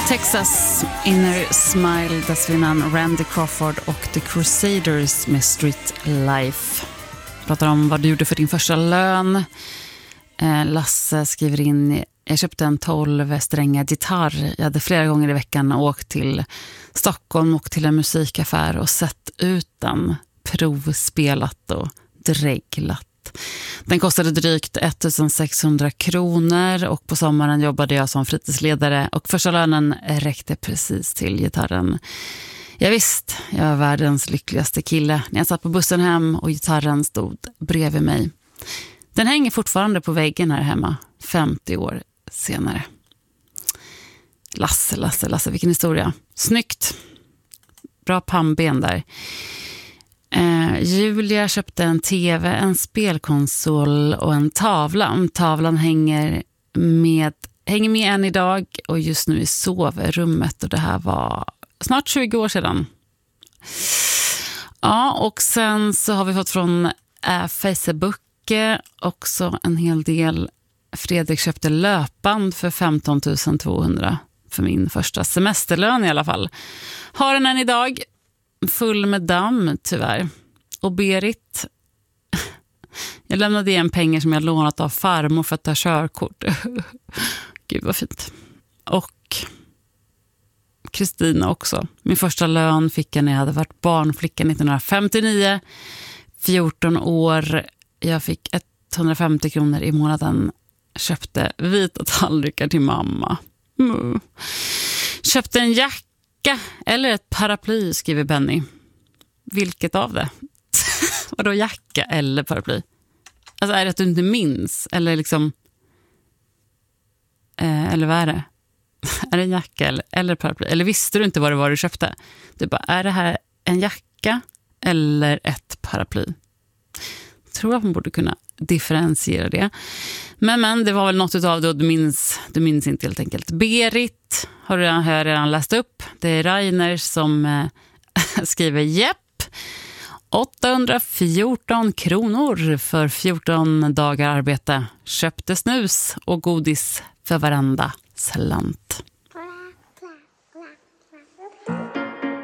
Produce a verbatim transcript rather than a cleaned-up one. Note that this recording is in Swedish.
Texas, Inner Smile, dessförinnan Randy Crawford och The Crusaders med Street Life. Pratar om vad du gjorde för din första lön. Eh, Lasse skriver in: jag köpte en tolv stränga gitarr. Jag hade flera gånger i veckan åkt till Stockholm och till en musikaffär och sett ut den, provspelat och dreglat. Den kostade drygt ettusensexhundra kronor och på sommaren jobbade jag som fritidsledare och första lönen räckte precis till gitarren. Jag visst, jag var världens lyckligaste kille när jag satt på bussen hem och gitarren stod bredvid mig. Den hänger fortfarande på väggen här hemma, femtio år senare. Lasse, Lasse, Lasse, vilken historia. Snyggt. Bra pannben där. Eh, Julia köpte en tv, en spelkonsol och en tavla. Tavlan hänger med, hänger med än idag och just nu i sovrummet, och det här var snart tjugo år sedan. Ja, och sen så har vi fått från äh, Facebook också en hel del. Fredrik köpte löpband för femton tusen tvåhundra för min första semesterlön i alla fall. Har den än idag. Full med damm, tyvärr. Och Berit, jag lämnade igen pengar som jag lånat av farmor för att ta körkort. Gud vad fint. Och Kristina också. Min första lön fick jag när jag hade varit barnflicka nittonhundrafemtionio. fjorton år. Jag fick etthundrafemtio kronor i månaden. Köpte vita tallrikar till mamma. Mm. Köpte en jacka eller ett paraply, skriver Benny. Vilket av det? Vadå jacka eller paraply? Alltså är det att du inte minns? Eller liksom... Eh, eller vad är det? Är det en jacka eller, eller paraply? Eller visste du inte vad det var du köpte? Du bara, är det här en jacka eller ett paraply? Jag tror att man borde kunna differentiera det. Men, men det var väl något utav det, du minns, du minns inte helt enkelt. Berit har du redan, har jag redan läst upp. Det är Rainer som eh, skriver jepp. åttahundrafjorton kronor för fjorton dagar arbete. Köpte snus och godis för varenda slant.